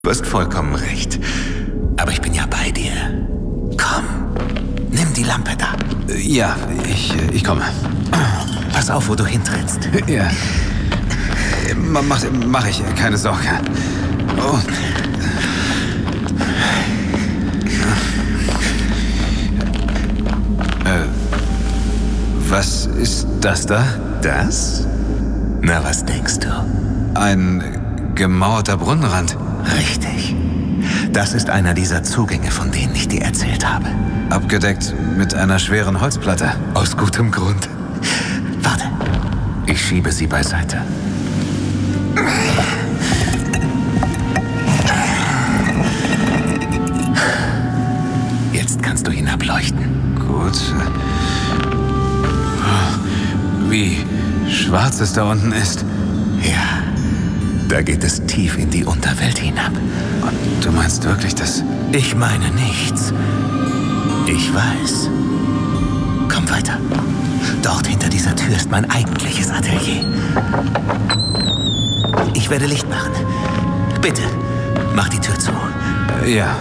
Du hast vollkommen recht. Aber ich bin ja bei dir. Komm, nimm die Lampe da. Ja, ich komme. Pass auf, wo du hintrittst. Ja. Mach ich, keine Sorge. Oh. Was ist das da? Das? Na, was denkst du? Ein gemauerter Brunnenrand. Richtig. Das ist einer dieser Zugänge, von denen ich dir erzählt habe. Abgedeckt mit einer schweren Holzplatte. Aus gutem Grund. Warte, ich schiebe sie beiseite. Jetzt kannst du hinableuchten. Gut. Wie schwarz es da unten ist. Ja, da geht es tief in die Unterwelt hinab. Und du meinst wirklich, dass... Ich meine nichts. Ich weiß. Komm weiter. Dort hinter dieser Tür ist mein eigentliches Atelier. Ich werde Licht machen. Bitte, mach die Tür zu. Ja.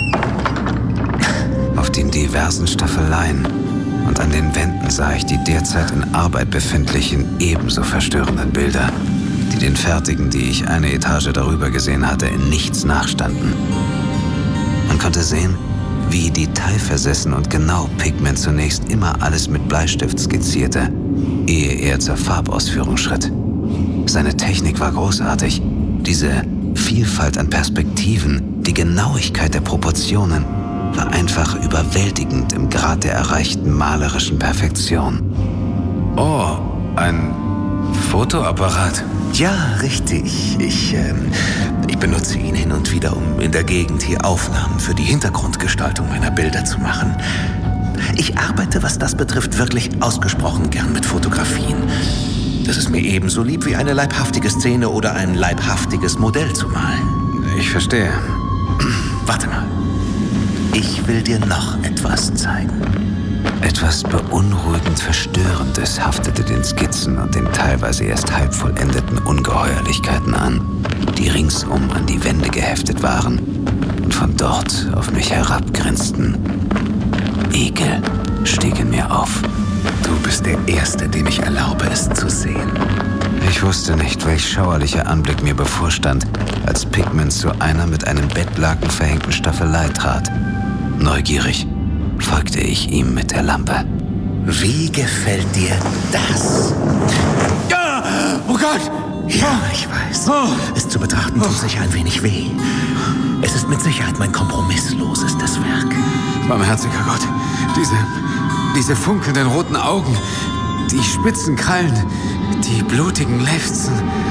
Auf den diversen Staffeleien und an den Wänden sah ich die derzeit in Arbeit befindlichen, ebenso verstörenden Bilder, die den fertigen, die ich eine Etage darüber gesehen hatte, in nichts nachstanden. Man konnte sehen, wie detailversessen und genau Pigment zunächst immer alles mit Bleistift skizzierte, ehe er zur Farbausführung schritt. Seine Technik war großartig. Diese Vielfalt an Perspektiven, die Genauigkeit der Proportionen, war einfach überwältigend im Grad der erreichten malerischen Perfektion. Oh, ein Fotoapparat. Ja, richtig. Ich benutze ihn hin und wieder, um in der Gegend hier Aufnahmen für die Hintergrundgestaltung meiner Bilder zu machen. Ich arbeite, was das betrifft, wirklich ausgesprochen gern mit Fotografien. Das ist mir ebenso lieb wie eine leibhaftige Szene oder ein leibhaftiges Modell zu malen. Ich verstehe. Warte mal. Ich will dir noch etwas zeigen. Etwas beunruhigend Verstörendes haftete den Skizzen und den teilweise erst halb vollendeten Ungeheuerlichkeiten an, die ringsum an die Wände geheftet waren und von dort auf mich herabgrinsten. Ekel stieg in mir auf. Du bist der Erste, dem ich erlaube, es zu sehen. Ich wusste nicht, welch schauerlicher Anblick mir bevorstand, als Pigment zu einer mit einem Bettlaken verhängten Staffelei trat. Neugierig folgte ich ihm mit der Lampe. Wie gefällt dir das? Ja! Oh Gott! Ja, ich weiß. Es zu betrachten tut sich ein wenig weh. Es ist mit Sicherheit mein kompromisslosestes Werk. Barmherziger Gott, diese funkelnden roten Augen, die spitzen Krallen, die blutigen Lefzen.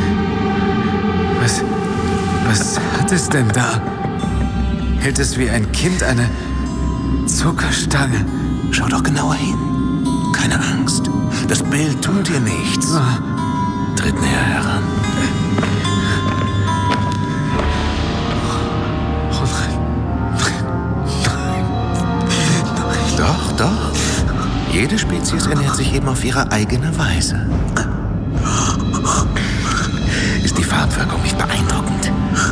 Was hat es denn da? Hält es wie ein Kind eine Zuckerstange? Schau doch genauer hin. Keine Angst. Das Bild tut dir nichts. Tritt näher heran. Oh nein. Doch. Jede Spezies ernährt sich eben auf ihre eigene Weise. Ist die Farbwirkung nicht beeindruckend?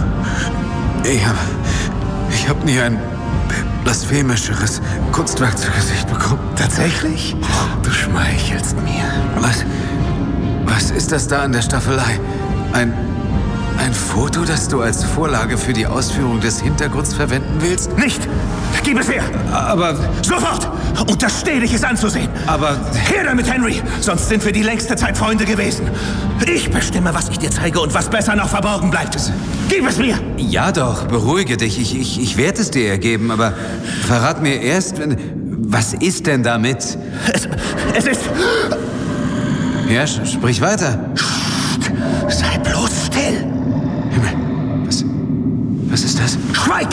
Ich hab nie ein blasphemischeres Kunstwerk zu Gesicht bekommen. Tatsächlich? Du schmeichelst mir. Was ist das da an der Staffelei? Ein Foto, das du als Vorlage für die Ausführung des Hintergrunds verwenden willst? Nicht! Gib es her! Aber... Sofort! Untersteh dich, es anzusehen! Aber... Her damit, Henry! Sonst sind wir die längste Zeit Freunde gewesen. Ich bestimme, was ich dir zeige und was besser noch verborgen bleibt. Gib es mir! Ja doch, beruhige dich. Ich werde es dir ergeben, aber verrat mir erst, was ist denn damit? Es ist... Ja, sprich weiter. Sei bloß still! Himmel, was ist das? Schweig!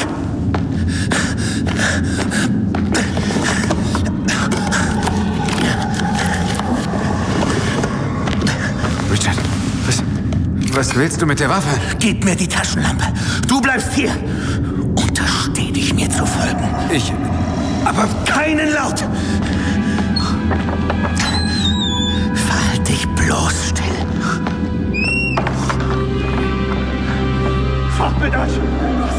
Richard, was willst du mit der Waffe? Gib mir die Taschenlampe. Du bleibst hier. Untersteh dich, mir zu folgen. Aber keinen Laut! Verhalt dich bloß still. Fort mit euch!